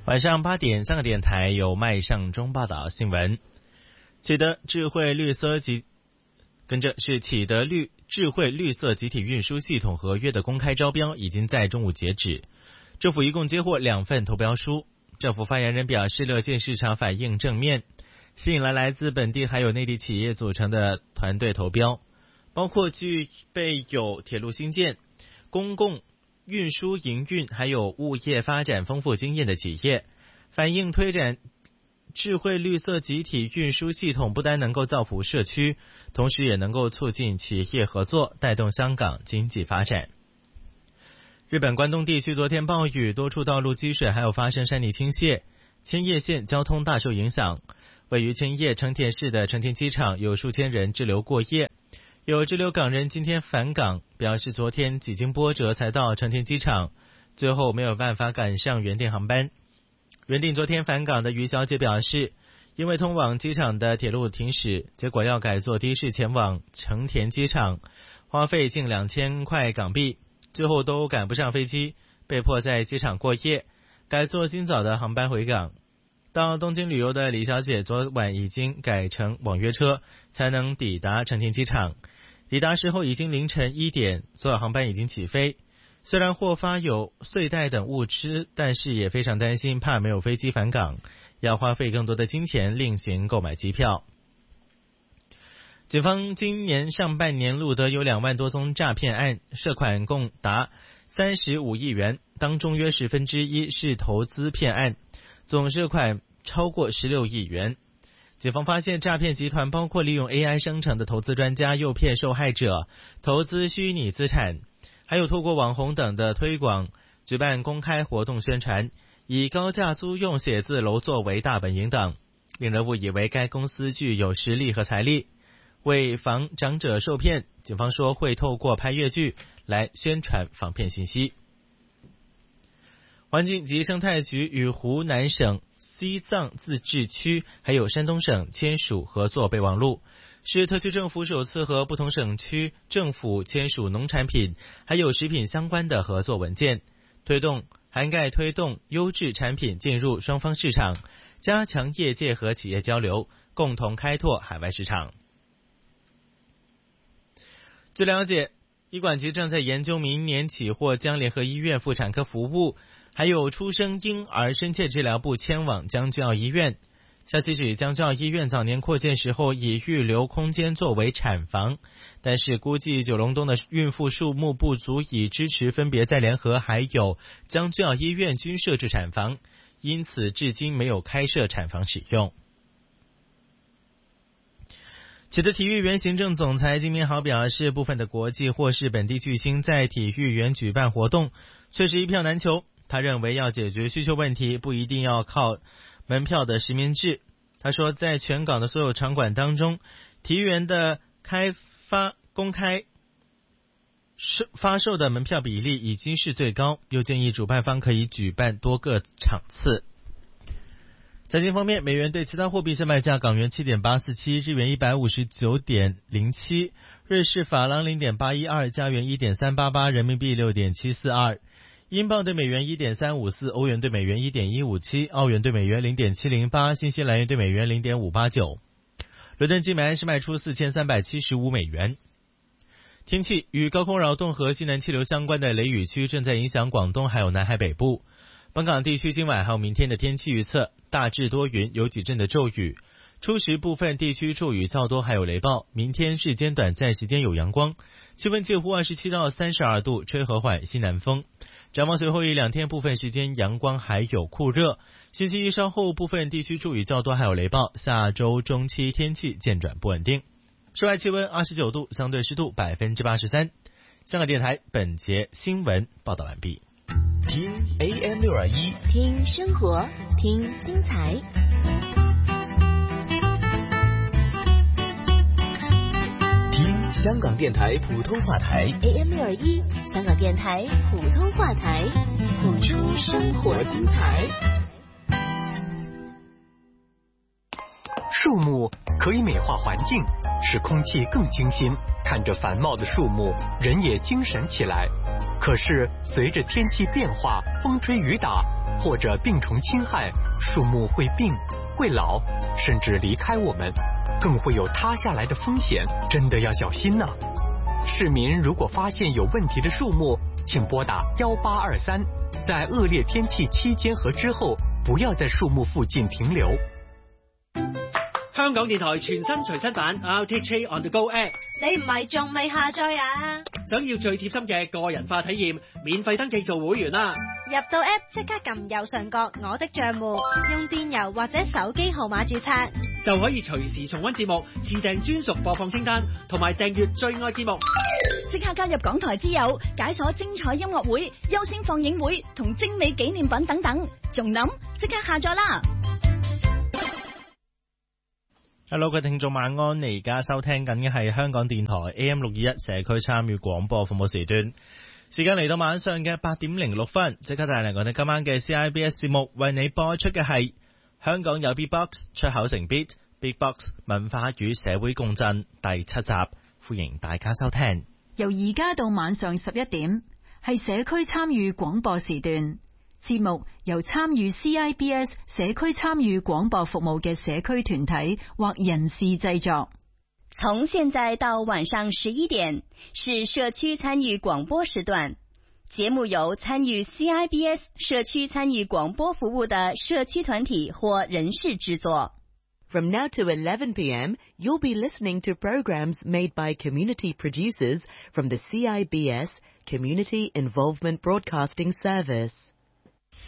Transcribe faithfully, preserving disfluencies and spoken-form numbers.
晚上八点，香港电台由麦尚中报道新闻。启德智慧绿色集，跟着是启德绿智慧绿色集体运输系统合约的公开招标已经在中午截止，政府一共接获两份投标书。政府发言人表示，乐见市场反应正面，吸引了来自本地还有内地企业组成的团队投标，包括具备有铁路兴建、公共运输营运还有物业发展丰富经验的企业，反映推展智慧绿色集体运输系统不单能够造福社区，同时也能够促进企业合作，带动香港经济发展。日本关东地区昨天暴雨，多处道路积水，还有发生山泥倾泻，千叶县交通大受影响。位于千叶成田市的成田机场有数千人滞留过夜，有滞留港人今天返港，表示昨天几经波折才到成田机场，最后没有办法赶上原定航班。原定昨天返港的于小姐表示，因为通往机场的铁路停驶，结果要改坐的士前往成田机场，花费近两千块港币，最后都赶不上飞机，被迫在机场过夜，改坐今早的航班回港。到东京旅游的李小姐昨晚已经改成网约车，才能抵达成田机场。抵达时候已经凌晨一点，所有航班已经起飞。虽然获发有睡袋等物资，但是也非常担心，怕没有飞机返港，要花费更多的金钱另行购买机票。警方今年上半年录得有两万多宗诈骗案，涉款共达三十五亿元，当中约十分之一是投资骗案，总涉款超过十六亿元。警方发现诈骗集团包括利用 A I 生成的投资专家诱骗受害者投资虚拟资产，还有透过网红等的推广，举办公开活动宣传，以高价租用写字楼作为大本营等，令人误以为该公司具有实力和财力。为防长者受骗，警方说会透过拍粤剧来宣传防骗信息。环境及生态局与湖南省、西藏自治区还有山东省签署合作备忘录，是特区政府首次和不同省区政府签署农产品还有食品相关的合作文件，推动涵盖推动优质产品进入双方市场，加强业界和企业交流，共同开拓海外市场。据了解，医管局正在研究明年起或将联合医院妇产科服务还有出生婴儿深切治疗部迁往将军澳医院。消息指，将军澳医院早年扩建时候已预留空间作为产房，但是估计九龙东的孕妇数目不足以支持分别在联合还有将军澳医院均设置产房，因此至今没有开设产房使用。启德体育园行政总裁金明豪表示，部分的国际或是本地巨星在体育园举办活动确实一票难求，他认为要解决需求问题，不一定要靠门票的实名制。他说，在全港的所有场馆当中，体育园的开发公开发售的门票比例已经是最高，又建议主办方可以举办多个场次。财经方面，美元对其他货币现卖价：港元 七点八四七， 日元 一百五十九点零七， 瑞士法郎 零点八一二， 加元 一点三八八， 人民币 六点七四二，英镑对美元 一点三五四， 欧元对美元 一点一五七， 澳元对美元 零点七零八， 新西兰元对美元 零点五八九。伦敦金每安士卖出四千三百七十五美元。天气，与高空扰动和西南气流相关的雷雨区正在影响广东还有南海北部。本港地区今晚还有明天的天气预测，大致多云，有几阵的骤雨，初时部分地区骤雨较多，还有雷暴。明天日间短暂时间有阳光，气温介乎二十七到三十二度，吹和缓西南风。展望随后一两天部分时间阳光还有酷热，星期一稍后部分地区骤雨较多，还有雷暴。下周中期天气渐转不稳定。室外气温二十九度，相对湿度 百分之八十三。 香港电台本节新闻报道完毕。 听 A M 六二一， 听生活，听精彩。 听香港电台普通话台 A M 六二一，香港电台普通话台，谱出生活精彩。 树木可以美化环境，使空气更清新，看着繁茂的树木，人也精神起来。 可是随着天气变化，风吹雨打，或者病虫侵害，树木会病、会老，甚至离开我们，更会有塌下来的风险，真的要小心呐！市民如果发现有问题的树木，请拨打一八二三，在恶劣天气期間和之後，不要在樹木附近停留。 香港電台全新隨身版 R T H On The Go App， 你唔係仲未下載啊？ 想要最貼心嘅個人化體驗，免費登記做會員啦！ 入到 App 即刻撳右上角我的帳戶，用電郵或者手機號碼註冊， 就可以隨時重溫節目，自訂專屬播放清單，同埋訂閱最愛節目。 即刻加入港台之友，解鎖精彩音樂會、優先放映會同精美紀念品等等，仲諗即刻下載啦 ！Hello， 各位聽眾晚安，你而家收聽緊嘅係香港電台 A M 六二一社區參與廣播服務時段，時間嚟到晚上嘅八點零六分，即刻帶嚟我哋今晚嘅 C I B S 節目，為你播出嘅係香港有 Beatbox 出口成 Beat Beatbox 文化與社會共振第七集，歡迎大家收聽。 由而家到晚上十一點，係社區參與廣播時段。節目由參與 C I B S 社區參與廣播服務嘅社區團體或人士製作。 從現在到晚上十一點是社區參與廣播時段，節目由參與 C I B S 社區參與廣播服務的社區團體或人士製作。 From now to eleven p m, you'll be listening to programs made by community producers from the C I B S Community Involvement Broadcasting Service.